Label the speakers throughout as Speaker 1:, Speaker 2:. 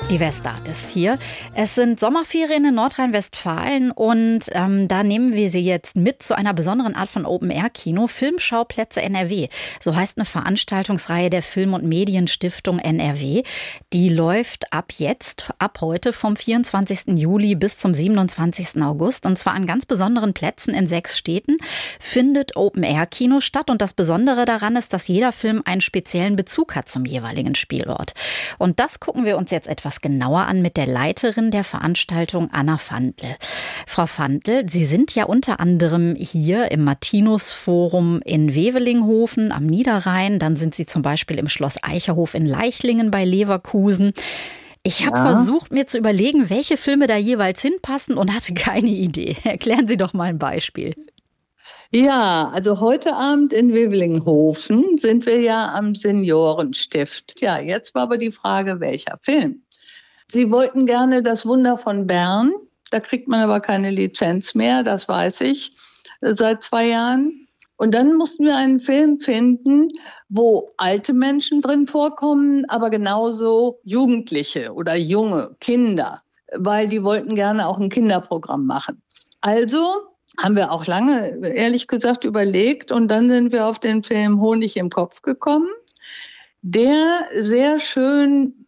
Speaker 1: Die Westart ist hier. Es sind Sommerferien in Nordrhein-Westfalen und da nehmen wir Sie jetzt mit zu einer besonderen Art von Open-Air-Kino, Filmschauplätze NRW. So heißt eine Veranstaltungsreihe der Film- und Medienstiftung NRW. Die läuft ab heute vom 24. Juli bis zum 27. August. Und zwar an ganz besonderen Plätzen in 6 Städten findet Open-Air-Kino statt. Und das Besondere daran ist, dass jeder Film einen speziellen Bezug hat zum jeweiligen Spielort. Und das gucken wir uns jetzt etwas genauer an mit der Leiterin der Veranstaltung, Anna Fandl. Frau Fandl, Sie sind ja unter anderem hier im Martinus-Forum in Wevelinghofen am Niederrhein. Dann sind Sie zum Beispiel im Schloss Eicherhof in Leichlingen bei Leverkusen. Ich habe versucht, mir zu überlegen, welche Filme da jeweils hinpassen und hatte keine Idee. Erklären Sie doch mal ein Beispiel.
Speaker 2: Ja, also heute Abend in Wevelinghofen sind wir ja am Seniorenstift. Ja, jetzt war aber die Frage, welcher Film? Sie wollten gerne Das Wunder von Bern. Da kriegt man aber keine Lizenz mehr, das weiß ich, seit 2 Jahren. Und dann mussten wir einen Film finden, wo alte Menschen drin vorkommen, aber genauso Jugendliche oder junge Kinder, weil die wollten gerne auch ein Kinderprogramm machen. Also haben wir auch lange, ehrlich gesagt, überlegt und dann sind wir auf den Film Honig im Kopf gekommen, der sehr schön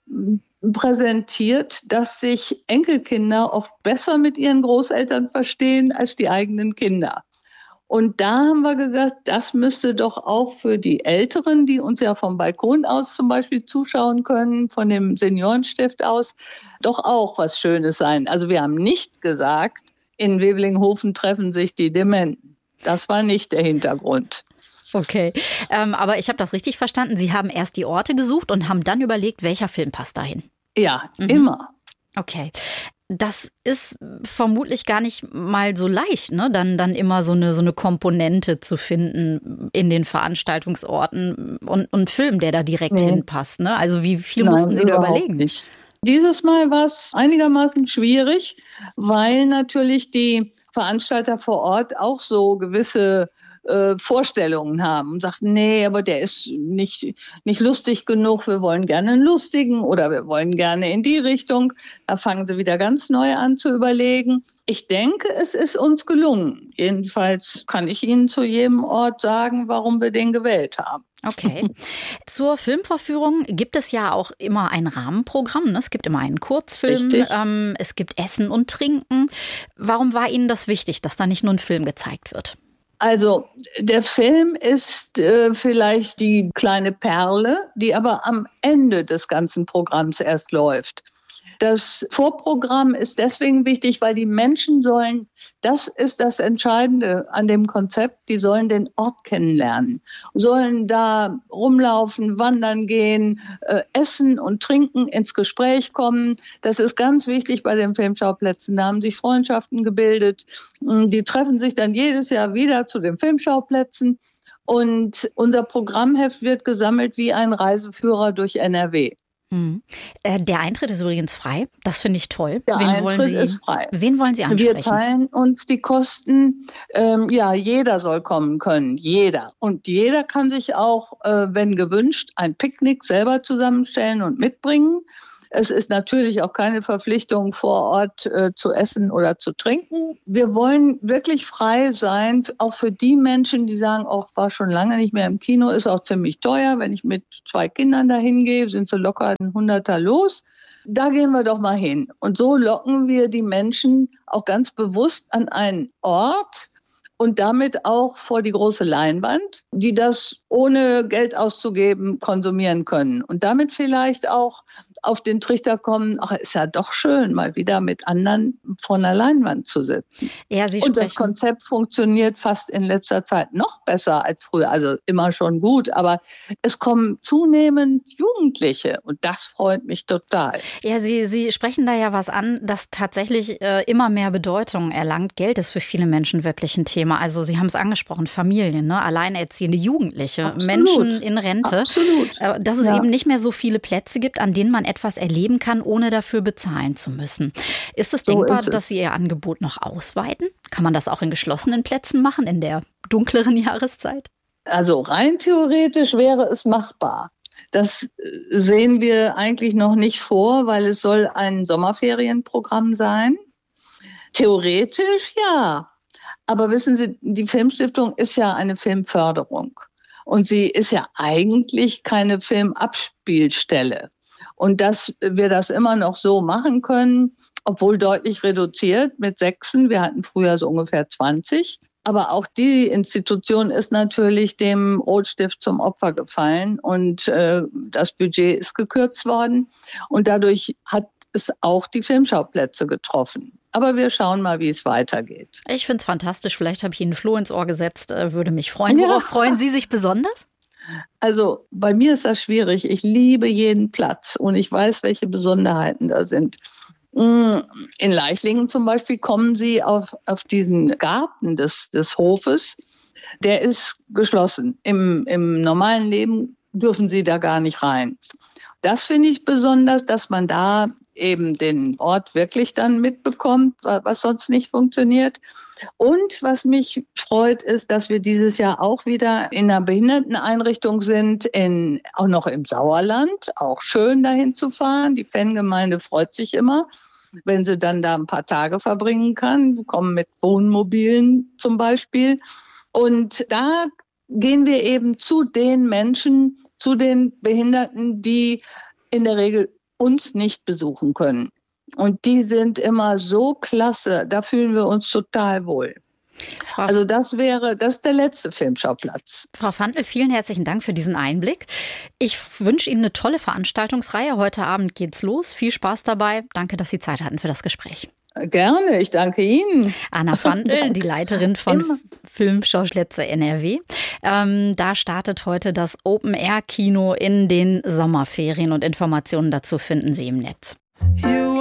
Speaker 2: präsentiert, dass sich Enkelkinder oft besser mit ihren Großeltern verstehen als die eigenen Kinder. Und da haben wir gesagt, das müsste doch auch für die Älteren, die uns ja vom Balkon aus zum Beispiel zuschauen können, von dem Seniorenstift aus, doch auch was Schönes sein. Also wir haben nicht gesagt, in Wevelinghofen treffen sich die Dementen. Das war nicht der Hintergrund.
Speaker 1: Okay, aber ich habe das richtig verstanden. Sie haben erst die Orte gesucht und haben dann überlegt, welcher Film passt dahin.
Speaker 2: Ja, immer.
Speaker 1: Okay. Das ist vermutlich gar nicht mal so leicht, ne? Dann immer so eine Komponente zu finden in den Veranstaltungsorten und einen Film, der da direkt hinpasst, ne? Also wie viel mussten Sie da überlegen?
Speaker 2: Nicht. Dieses Mal war es einigermaßen schwierig, weil natürlich die Veranstalter vor Ort auch so gewisse Vorstellungen haben und sagten, nee, aber der ist nicht lustig genug, wir wollen gerne einen lustigen oder wir wollen gerne in die Richtung. Da fangen sie wieder ganz neu an zu überlegen. Ich denke, es ist uns gelungen. Jedenfalls kann ich Ihnen zu jedem Ort sagen, warum wir den gewählt haben.
Speaker 1: Okay. Zur Filmvorführung gibt es ja auch immer ein Rahmenprogramm. Ne? Es gibt immer einen Kurzfilm, es gibt Essen und Trinken. Warum war Ihnen das wichtig, dass da nicht nur ein Film gezeigt wird?
Speaker 2: Also der Film ist vielleicht die kleine Perle, die aber am Ende des ganzen Programms erst läuft. Das Vorprogramm ist deswegen wichtig, weil die Menschen sollen, das ist das Entscheidende an dem Konzept, die sollen den Ort kennenlernen, sollen da rumlaufen, wandern gehen, essen und trinken, ins Gespräch kommen. Das ist ganz wichtig bei den Filmschauplätzen. Da haben sich Freundschaften gebildet. Die treffen sich dann jedes Jahr wieder zu den Filmschauplätzen. Und unser Programmheft wird gesammelt wie ein Reiseführer durch NRW.
Speaker 1: Der Eintritt ist übrigens frei. Das finde ich toll.
Speaker 2: Der Eintritt ist frei.
Speaker 1: Wen wollen Sie ansprechen?
Speaker 2: Wir teilen uns die Kosten. Jeder soll kommen können. Jeder. Und jeder kann sich auch, wenn gewünscht, ein Picknick selber zusammenstellen und mitbringen. Es ist natürlich auch keine Verpflichtung, vor Ort zu essen oder zu trinken. Wir wollen wirklich frei sein, auch für die Menschen, die sagen, war schon lange nicht mehr im Kino, ist auch ziemlich teuer. Wenn ich mit 2 Kindern dahin gehe, sind so locker ein Hunderter los. Da gehen wir doch mal hin. Und so locken wir die Menschen auch ganz bewusst an einen Ort und damit auch vor die große Leinwand, die das ohne Geld auszugeben konsumieren können. Und damit vielleicht auch auf den Trichter kommen, ist ja doch schön, mal wieder mit anderen vor einer Leinwand zu sitzen.
Speaker 1: Ja,
Speaker 2: und das Konzept funktioniert fast in letzter Zeit noch besser als früher. Also immer schon gut, aber es kommen zunehmend Jugendliche und das freut mich total.
Speaker 1: Ja, Sie sprechen da ja was an, das tatsächlich immer mehr Bedeutung erlangt. Geld ist für viele Menschen wirklich ein Thema. Also Sie haben es angesprochen, Familien, ne? Alleinerziehende Jugendliche, Menschen in Rente.
Speaker 2: Absolut.
Speaker 1: Dass es eben nicht mehr so viele Plätze gibt, an denen man etwas erleben kann, ohne dafür bezahlen zu müssen. Ist es denkbar, dass Sie Ihr Angebot noch ausweiten? Kann man das auch in geschlossenen Plätzen machen, in der dunkleren Jahreszeit?
Speaker 2: Also rein theoretisch wäre es machbar. Das sehen wir eigentlich noch nicht vor, weil es soll ein Sommerferienprogramm sein. Theoretisch ja. Aber wissen Sie, die Filmstiftung ist ja eine Filmförderung. Und sie ist ja eigentlich keine Filmabspielstelle. Und dass wir das immer noch so machen können, obwohl deutlich reduziert mit 6. Wir hatten früher so ungefähr 20. Aber auch die Institution ist natürlich dem Rotstift zum Opfer gefallen und das Budget ist gekürzt worden. Und dadurch hat es auch die Filmschauplätze getroffen. Aber wir schauen mal, wie es weitergeht.
Speaker 1: Ich finde es fantastisch. Vielleicht habe ich Ihnen Floh ins Ohr gesetzt. Würde mich freuen.
Speaker 2: Ja.
Speaker 1: Worauf freuen Sie sich besonders?
Speaker 2: Also bei mir ist das schwierig. Ich liebe jeden Platz und ich weiß, welche Besonderheiten da sind. In Leichlingen zum Beispiel kommen Sie auf diesen Garten des Hofes. Der ist geschlossen. Im normalen Leben dürfen Sie da gar nicht rein. Das finde ich besonders, dass man da eben den Ort wirklich dann mitbekommt, was sonst nicht funktioniert. Und was mich freut, ist, dass wir dieses Jahr auch wieder in einer Behinderteneinrichtung sind, auch noch im Sauerland. Auch schön, dahin zu fahren. Die Fangemeinde freut sich immer, wenn sie dann da ein paar Tage verbringen kann. Wir kommen mit Wohnmobilen zum Beispiel. Und da gehen wir eben zu den Menschen, zu den Behinderten, die in der Regel uns nicht besuchen können. Und die sind immer so klasse, da fühlen wir uns total wohl. Also das ist der letzte Filmschauplatz.
Speaker 1: Frau Fandl, vielen herzlichen Dank für diesen Einblick. Ich wünsche Ihnen eine tolle Veranstaltungsreihe. Heute Abend geht's los. Viel Spaß dabei. Danke, dass Sie Zeit hatten für das Gespräch.
Speaker 2: Gerne, ich danke Ihnen.
Speaker 1: Anna Fandl, die Leiterin von Filmschauplätze NRW. Da startet heute das Open-Air-Kino in den Sommerferien und Informationen dazu finden Sie im Netz.